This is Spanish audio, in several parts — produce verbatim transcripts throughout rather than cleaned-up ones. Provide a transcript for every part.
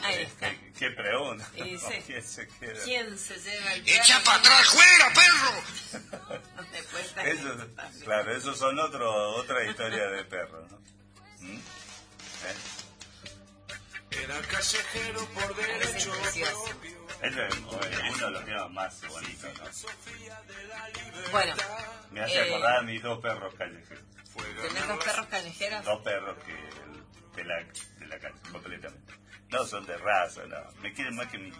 Ahí está. ¿Qué, qué pregunta? Y sí. ¿Quién se queda? ¿Quién se lleva el perro? ¡Echa para atrás, juega, perro! Después está Eso, eso claro, esos son otro, otra historia de perro, ¿no? ¿Mm? ¿Eh? Era callejero por Parece derecho. precioso. Ese es uno de los temas más bonitos, ¿no? Bueno, Me hace eh, acordar a mis dos perros callejeros. ¿tenés dos perros callejeros? Dos perros que de la, de la calle, completamente. No son de raza, no. Me quieren más que mi hijo.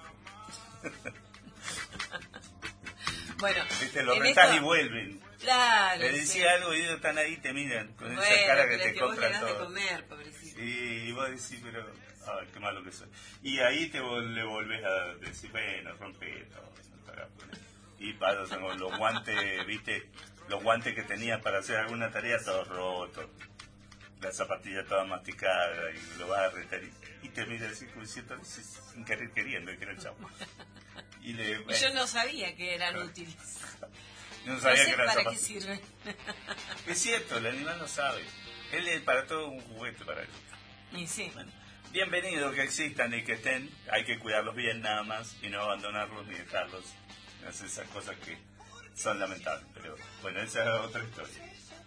Bueno, Viste, los en rentás esto- y vuelven. Claro. Le sí. decía algo y ellos están ahí, te miran con esa Bueno, cara que pero te es que vos le compran das de todo. comer, pobrecito. Y vos decís, pero, ay, qué malo que soy. Y ahí te vol- le volvés a decir, bueno, rompe todo. No te hagas problema. Y pasan con los guantes, viste, los guantes que tenías para hacer alguna tarea, todos rotos. La zapatilla toda masticada y lo vas a retar y, y te mira así como diciendo, sin querer queriendo que era el chavo. Y le, Y yo no sabía que eran útiles. no No sabía sé que eran para qué zapatillas. sirven. Es cierto, el animal no sabe. Él es para todo un juguete para él. Y sí. Bueno, bienvenido que existan y que estén. Hay que cuidarlos bien nada más y no abandonarlos ni dejarlos. Hacer esas cosas que son lamentables. Pero bueno, esa es otra historia.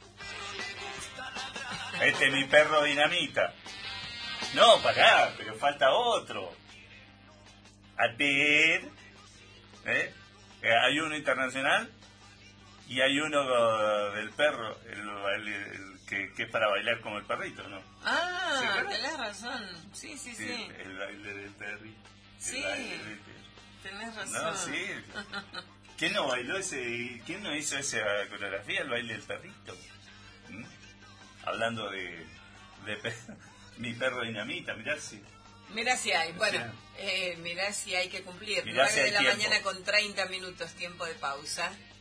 Este es mi perro dinamita. No, pará, pero falta otro. A ver. ¿Eh? Eh, Hay uno internacional y hay uno uh, del perro, el, el- el que, que es para bailar como el perrito, ¿no? Ah, Sí, ¿verdad? tenés razón. Sí, sí, sí. Sí, el baile del perrito. El Sí. baile del perro. Tenés razón. No, sí. ¿Quién no bailó ese? ¿Quién no hizo esa coreografía, el baile del perrito? ¿Mm? Hablando de, de pe- mi perro dinamita, mirá si. Mirá si hay. Bueno, Sí. eh, mirá si hay que cumplir. Mirá nueve si hay de la tiempo. mañana con treinta minutos, tiempo de pausa.